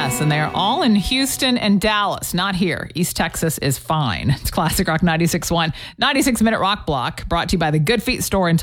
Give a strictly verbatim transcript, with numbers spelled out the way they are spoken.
Yes, and they are all in Houston and Dallas, not here. East Texas is fine. It's Classic Rock ninety-six point one, ninety-six minute rock block brought to you by the Good Feet store in